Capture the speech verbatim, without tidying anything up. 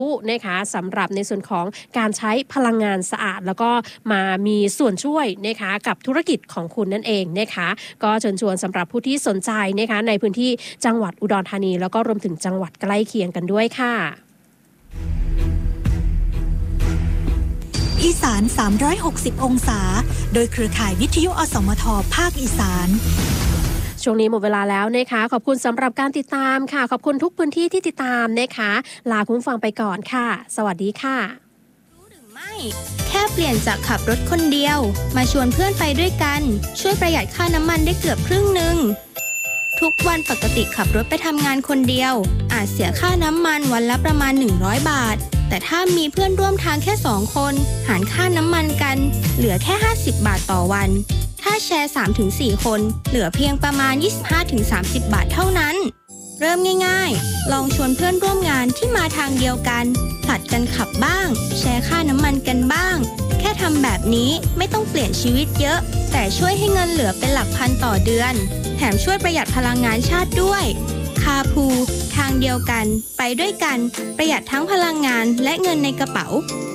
นะคะสำหรับในส่วนของการใช้พลังงานสะอาดแล้วก็มามีส่วนช่วยนะคะกับธุรกิจของคุณนั่นเองนะคะก็เชิญชวนสำหรับผู้ที่สนใจนะคะในพื้นที่จังหวัดอุดรธานีแล้วก็รวมถึงจังหวัดใกล้เคียงกันด้วยค่ะอีสานสามร้อยหกสิบองศาโดยเครือข่ายวิทยุอสมทภาคอีสานช่วงนี้หมดเวลาแล้วนะคะขอบคุณสำหรับการติดตามค่ะขอบคุณทุกพื้นที่ที่ติดตามนะคะลาคุณฟังไปก่อนค่ะสวัสดีค่ะรู้หรือไม่แค่เปลี่ยนจากขับรถคนเดียวมาชวนเพื่อนไปด้วยกันช่วยประหยัดค่าน้ำมันได้เกือบครึ่งหนึ่งทุกวันปกติขับรถไปทำงานคนเดียวอาจเสียค่าน้ำมันวันละประมาณหนึ่งร้อยบาทแต่ถ้ามีเพื่อนร่วมทางแค่สองคนหารค่าน้ำมันกันเหลือแค่ห้าสิบบาทต่อวันถ้าแชร์ สามถึงสี่ คนเหลือเพียงประมาณ ยี่สิบห้าถึงสามสิบ บาทเท่านั้นเริ่มง่ายๆลองชวนเพื่อนร่วมงานที่มาทางเดียวกันผลัดกันขับบ้างแชร์ค่าน้ำมันกันบ้างแค่ทำแบบนี้ไม่ต้องเปลี่ยนชีวิตเยอะแต่ช่วยให้เงินเหลือเป็นหลักพันต่อเดือนแถมช่วยประหยัดพลังงานชาติด้วยคาพูทางเดียวกันไปด้วยกันประหยัดทั้งพลังงานและเงินในกระเป๋า